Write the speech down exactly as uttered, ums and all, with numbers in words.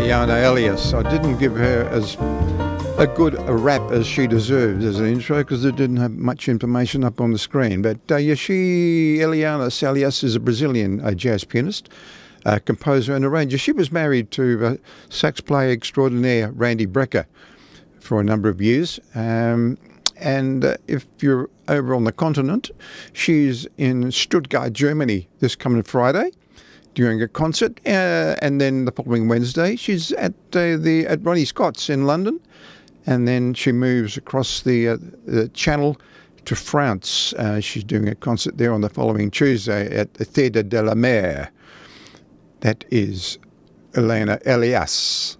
Eliana Elias. I didn't give her as a good a rap as she deserves as an intro because it didn't have much information up on the screen. But uh, yeah, she, Eliana Elias, is a Brazilian uh, jazz pianist, uh, composer and arranger. She was married to uh, sax player extraordinaire Randy Brecker for a number of years. Um, and uh, if you're over on the continent, she's in Stuttgart, Germany this coming Friday during a concert, uh, and then the following Wednesday she's at uh, the at Ronnie Scott's in London, and then she moves across the, uh, the Channel to France. Uh, she's doing a concert there on the following Tuesday at the Theatre de la Mer. That is Eliana Elias.